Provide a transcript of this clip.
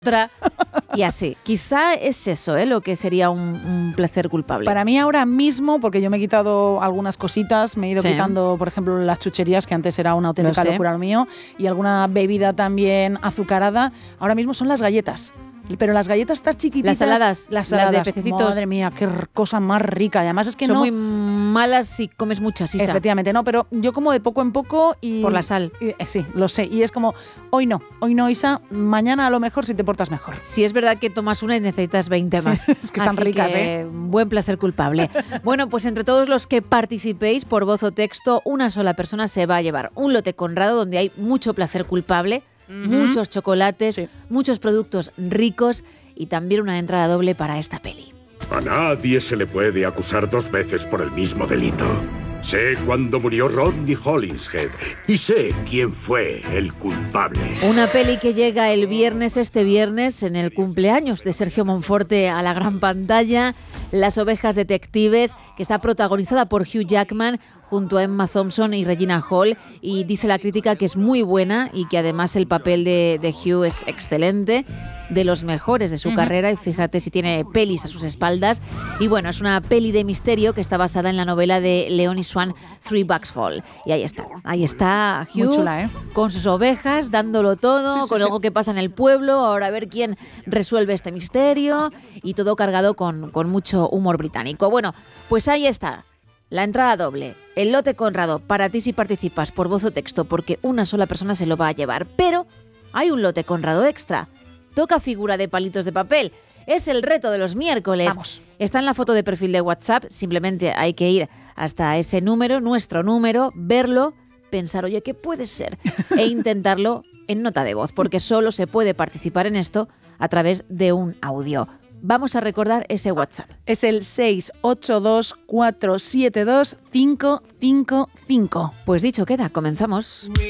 Y así. Quizá es eso, lo que sería un placer culpable. Para mí ahora mismo, porque yo me he quitado algunas cositas, me he ido Sí. quitando, por ejemplo, las chucherías, que antes era una auténtica locura lo mío, y alguna bebida también azucarada. Ahora mismo son las galletas. Pero las galletas estas chiquititas. Las saladas de pececitos. Madre mía, qué cosa más rica. Además es que son no... muy malas si comes muchas, Isa. Efectivamente, no, pero yo como de poco en poco y... Por la sal. Sí, lo sé. Y es como, hoy no, Isa, mañana a lo mejor si te portas mejor. Si es verdad que tomas una y necesitas 20 más. Sí, es que están Así ricas, que, buen placer culpable. Bueno, pues entre todos los que participéis por voz o texto, una sola persona se va a llevar un lote Conrado donde hay mucho placer culpable, muchos chocolates, muchos productos ricos y también una entrada doble para esta peli. A nadie se le puede acusar 2 veces por el mismo delito. Sé cuándo murió Rodney Hollingshead y sé quién fue el culpable. Una peli que llega este viernes, en el cumpleaños de Sergio Monforte a la gran pantalla, Las ovejas detectives, que está protagonizada por Hugh Jackman junto a Emma Thompson y Regina Hall, y dice la crítica que es muy buena y que además el papel de Hugh es excelente, de los mejores de su carrera, y fíjate si tiene pelis a sus espaldas. Y bueno, es una peli de misterio que está basada en la novela de Leonie Swan, Three Bucks Fall. Y ahí está Hugh, muy chula, con sus ovejas, dándolo todo, con algo que pasa en el pueblo, ahora a ver quién resuelve este misterio, y todo cargado con mucho humor británico. Bueno, pues ahí está. La entrada doble, el lote Conrado, para ti si participas por voz o texto, porque una sola persona se lo va a llevar. Pero hay un lote Conrado extra. Toca figura de palitos de papel. Es el reto de los miércoles. Vamos. Está en la foto de perfil de WhatsApp. Simplemente hay que ir hasta ese número, nuestro número, verlo, pensar, oye, ¿qué puede ser? E intentarlo en nota de voz, porque solo se puede participar en esto a través de un audio. Vamos a recordar ese WhatsApp. Es el 682472555. Pues dicho queda, comenzamos.